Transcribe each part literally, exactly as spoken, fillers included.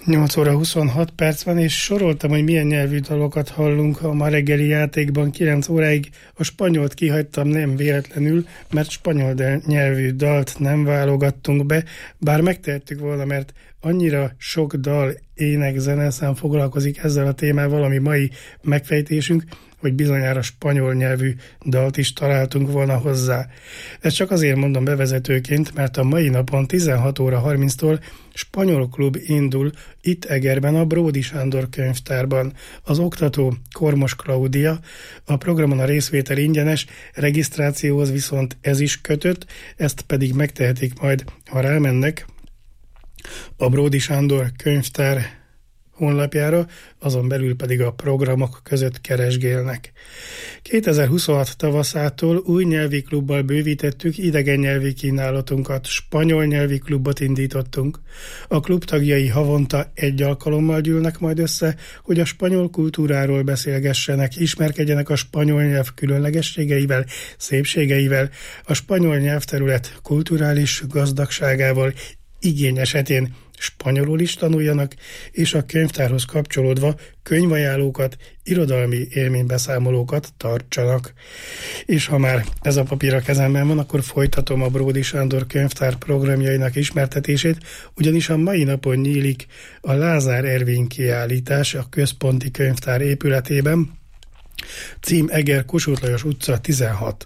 nyolc óra huszonhat perc van, és soroltam, hogy milyen nyelvű dalokat hallunk a ma reggeli játékban. kilenc óráig a spanyolt kihagytam nem véletlenül, mert spanyol nyelvű dalt nem válogattunk be, bár megtehettük volna, mert annyira sok dal, ének, zeneszám foglalkozik ezzel a témával, ami mai megfejtésünk, hogy bizonyára spanyol nyelvű dalt is találtunk volna hozzá. Ezt csak azért mondom bevezetőként, mert a mai napon tizenhat óra harminctól spanyol klub indul itt Egerben a Bródy Sándor könyvtárban. Az oktató Kormos Klaudia, a programon a részvétel ingyenes, regisztrációhoz viszont ez is kötött, ezt pedig megtehetik majd, ha rámennek a Bródy Sándor könyvtár honlapjára, azon belül pedig a programok között keresgélnek. kétezer-huszonhat tavaszától új nyelvi klubbal bővítettük idegen nyelvi kínálatunkat, spanyol nyelvi klubot indítottunk. A klub tagjai havonta egy alkalommal gyűlnek majd össze, hogy a spanyol kultúráról beszélgessenek, ismerkedjenek a spanyol nyelv különlegességeivel, szépségeivel, a spanyol nyelvterület kulturális gazdagságával, igény esetén spanyolul is tanuljanak, és a könyvtárhoz kapcsolódva könyvajánlókat, irodalmi élménybeszámolókat tartsanak. És ha már ez a papír a kezemben van, akkor folytatom a Bródy Sándor könyvtár programjainak ismertetését, ugyanis a mai napon nyílik a Lázár Ervin kiállítás a központi könyvtár épületében, cím Eger, Kossuth Lajos utca tizenhat.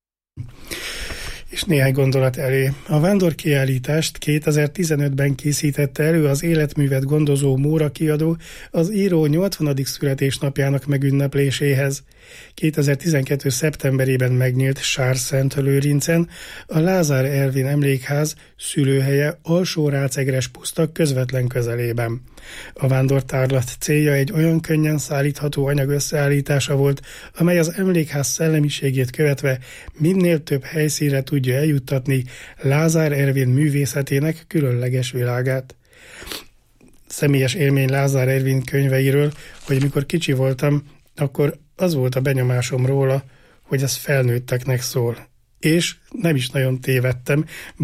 És néhány gondolat elé. A vándorkiállítást kétezer-tizenötben készítette elő az életművet gondozó Móra kiadó az író nyolcvanadik születésnapjának megünnepléséhez. kétezer-tizenkettő szeptemberében megnyílt Sárszent-Lőrincen a Lázár Ervin emlékház szülőhelye Alsó-Rácegres puszta közvetlen közelében. A vándortárlat célja egy olyan könnyen szállítható anyag összeállítása volt, amely az emlékház szellemiségét követve minél több helyszínre tudja eljuttatni Lázár Ervin művészetének különleges világát. Személyes élmény Lázár Ervin könyveiről, hogy mikor kicsi voltam, akkor az volt a benyomásom róla, hogy ez felnőtteknek szól. És nem is nagyon tévedtem,